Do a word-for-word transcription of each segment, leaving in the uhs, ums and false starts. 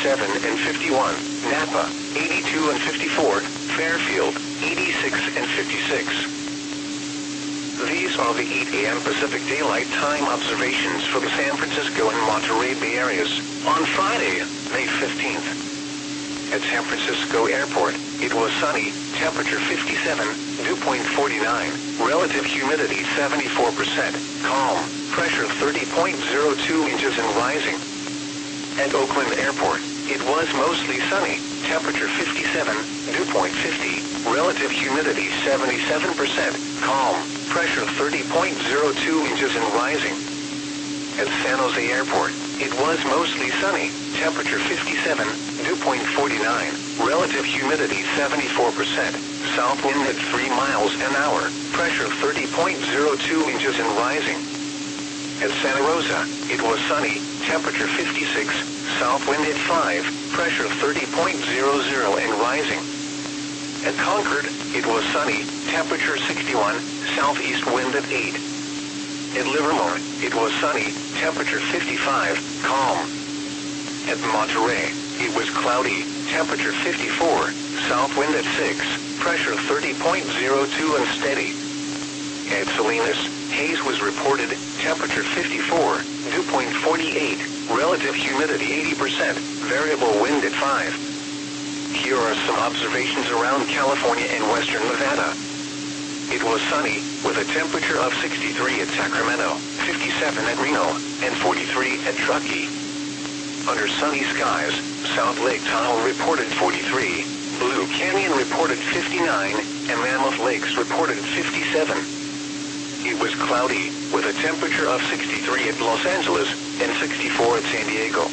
eighty-seven and fifty-one, Napa, eighty-two and fifty-four, Fairfield, eighty-six and fifty-six. These are the eight A M Pacific Daylight Time observations for the San Francisco and Monterey Bay areas on Friday, May fifteenth. At San Francisco Airport, it was sunny, temperature fifty-seven, dew point forty-nine, relative humidity seventy-four percent, calm, pressure thirty point zero two inches and rising. At Oakland Airport, it was mostly sunny, temperature fifty-seven, dew point fifty, relative humidity seventy-seven percent, calm, pressure thirty point zero two inches and rising. At San Jose Airport, it was mostly sunny, temperature fifty-seven, dew point forty-nine, relative humidity seventy-four percent, south wind at three miles an hour, pressure thirty point zero two inches and rising. At Santa Rosa, it was sunny, temperature fifty-six, south wind at five, pressure thirty point zero zero and rising. At Concord, it was sunny, temperature sixty-one, southeast wind at eight. At Livermore, it was sunny, temperature fifty-five, calm. At Monterey, it was cloudy, temperature fifty-four, south wind at six, pressure thirty point zero two and steady. At Salinas, haze was reported, temperature fifty-four, dew point forty-eight, relative humidity eighty percent, variable wind at five. Here are some observations around California and western Nevada. It was sunny, with a temperature of sixty-three at Sacramento, fifty-seven at Reno, and forty-three at Truckee. Under sunny skies, South Lake Tahoe reported forty-three, Blue Canyon reported fifty-nine, and Mammoth Lakes reported fifty-seven. It was cloudy, with a temperature of sixty-three at Los Angeles, and sixty-four at San Diego.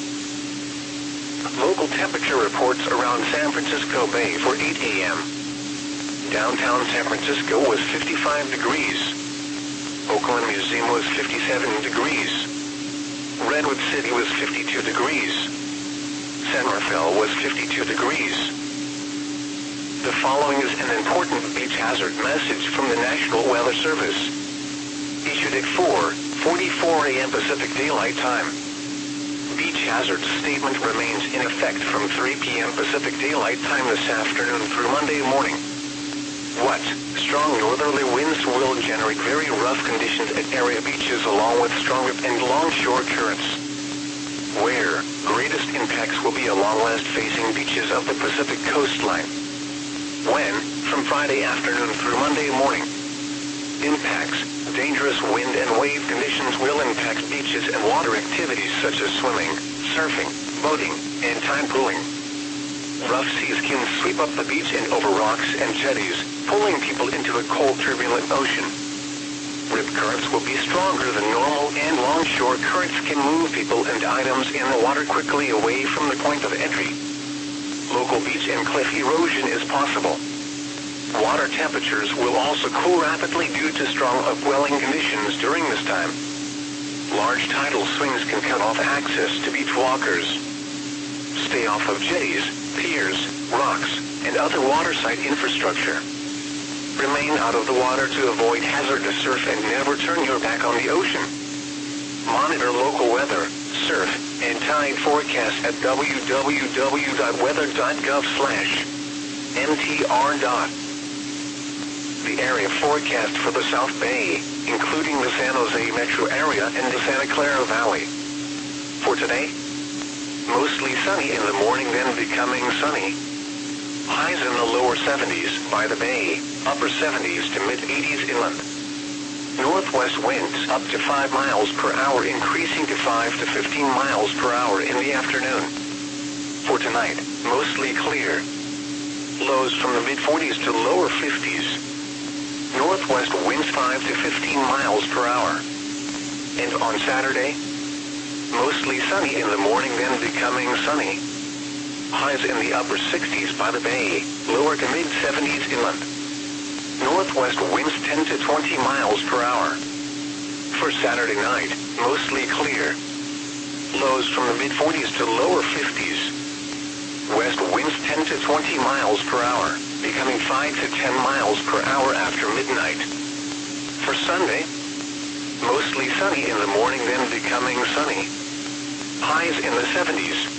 Local temperature reports around San Francisco Bay for eight A M Downtown San Francisco was fifty-five degrees. Oakland Museum was fifty-seven degrees. Redwood City was fifty-two degrees. San Rafael was fifty-two degrees. The following is an important beach hazard message from the National Weather Service. Issued at four forty-four A M Pacific Daylight Time. Beach hazard statement remains in effect from three P M Pacific Daylight Time this afternoon through Monday morning. What? Strong northerly winds will generate very rough conditions at area beaches along with strong rip and longshore currents. Where? Greatest impacts will be along west-facing beaches of the Pacific coastline. When? From Friday afternoon through Monday morning. Impacts. Dangerous wind and wave conditions will impact beaches and water activities such as swimming, surfing, boating, and tide pooling. Rough seas can sweep up the beach and over rocks and jetties, pulling people into a cold, turbulent ocean. Rip currents will be stronger than normal, and longshore currents can move people and items in the water quickly away from the point of entry. Local beach and cliff erosion is possible. Water temperatures will also cool rapidly due to strong upwelling conditions during this time. Large tidal swings can cut off access to beach walkers. Stay off of jetties, piers, rocks, and other waterside infrastructure. Remain out of the water to avoid hazardous surf and never turn your back on the ocean. Monitor local weather, surf, and tide forecasts at w w w dot weather dot gov slash m t r. The area forecast for the South Bay, including the San Jose metro area and the Santa Clara Valley. For today, mostly sunny in the morning, then becoming sunny. Highs in the lower seventies by the bay, upper seventies to mid-eighties inland. Northwest winds up to five miles per hour, increasing to five to fifteen miles per hour in the afternoon. For tonight, mostly clear. Lows from the mid-forties to lower fifties. Northwest winds five to fifteen miles per hour. And on Saturday, mostly sunny in the morning, then becoming sunny. Highs in the upper sixties by the bay, lower to mid-seventies inland. Northwest winds ten to twenty miles per hour. For Saturday night, mostly clear. Lows from the mid-forties to lower fifties. West winds ten to twenty miles per hour, becoming five to ten miles per hour after midnight. For Sunday, mostly sunny in the morning, then becoming sunny. Highs in the seventies.